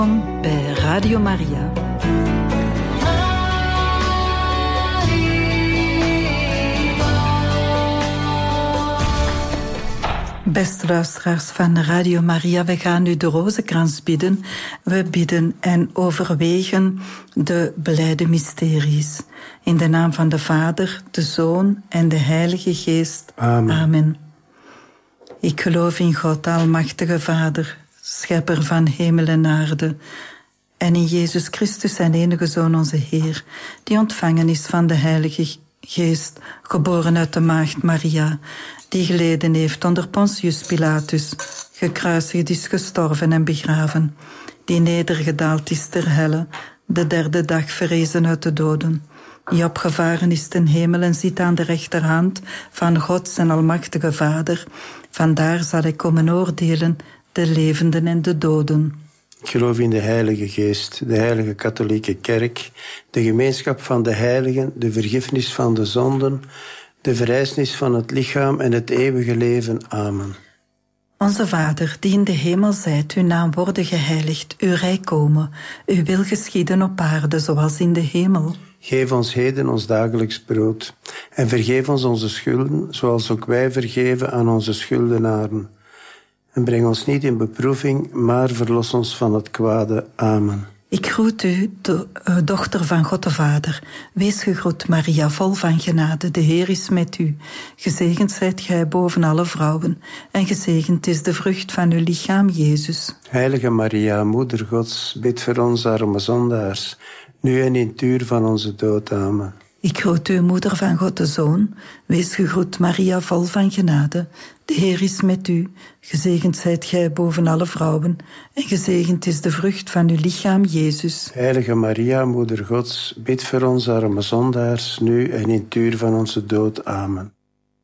Bij Radio Maria. Beste luisteraars van Radio Maria, we gaan nu de rozenkrans bidden. We bidden en overwegen de blijde mysteries. In de naam van de Vader, de Zoon en de Heilige Geest. Amen. Amen. Ik geloof in God, almachtige Vader, schepper van hemel en aarde, en in Jezus Christus, zijn enige Zoon, onze Heer, die ontvangen is van de Heilige Geest, geboren uit de maagd Maria, die geleden heeft onder Pontius Pilatus, gekruisigd is, gestorven en begraven, die nedergedaald is ter helle, de derde dag verrezen uit de doden, die opgevaren is ten hemel en zit aan de rechterhand van God zijn almachtige Vader. Vandaar zal hij komen oordelen de levenden en de doden. Ik geloof in de Heilige Geest, de Heilige Katholieke Kerk, de gemeenschap van de heiligen, de vergiffenis van de zonden, de verrijzenis van het lichaam en het eeuwige leven. Amen. Onze Vader, die in de hemel zijt, uw naam worden geheiligd, uw rijk komen, uw wil geschieden op aarde zoals in de hemel. Geef ons heden ons dagelijks brood en vergeef ons onze schulden, zoals ook wij vergeven aan onze schuldenaren. En breng ons niet in beproeving, maar verlos ons van het kwade. Amen. Ik groet u, de dochter van God de Vader. Wees gegroet, Maria, vol van genade. De Heer is met u. Gezegend zijt gij boven alle vrouwen. En gezegend is de vrucht van uw lichaam, Jezus. Heilige Maria, Moeder Gods, bid voor ons arme zondaars, nu en in het uur van onze dood. Amen. Ik groet u, moeder van God de Zoon. Wees gegroet, Maria, vol van genade. De Heer is met u. Gezegend zijt gij boven alle vrouwen. En gezegend is de vrucht van uw lichaam, Jezus. Heilige Maria, Moeder Gods, bid voor ons arme zondaars, nu en in het uur van onze dood. Amen.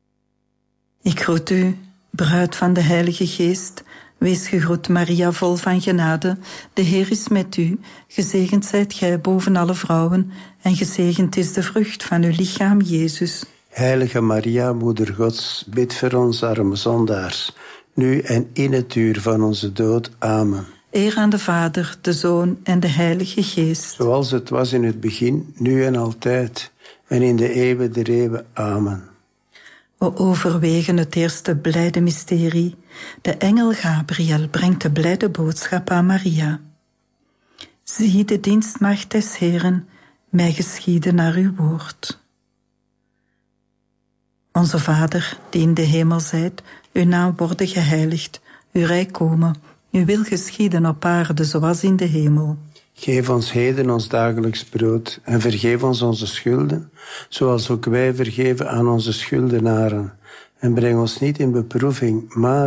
Ik groet u, bruid van de Heilige Geest. Wees gegroet, Maria, vol van genade. De Heer is met u. Gezegend zijt gij boven alle vrouwen. En gezegend is de vrucht van uw lichaam, Jezus. Heilige Maria, Moeder Gods, bid voor ons arme zondaars, nu en in het uur van onze dood. Amen. Eer aan de Vader, de Zoon en de Heilige Geest. Zoals het was in het begin, nu en altijd, en in de eeuwen der eeuwen. Amen. We overwegen het eerste blijde mysterie. De engel Gabriel brengt de blijde boodschap aan Maria. Zie, de dienstmaagd des Heeren, mij geschieden naar uw woord. Onze Vader, die in de hemel zijt, uw naam worden geheiligd, uw rijk komen, uw wil geschieden op aarde zoals in de hemel. Geef ons heden ons dagelijks brood en vergeef ons onze schulden, zoals ook wij vergeven aan onze schuldenaren. En breng ons niet in beproeving, maar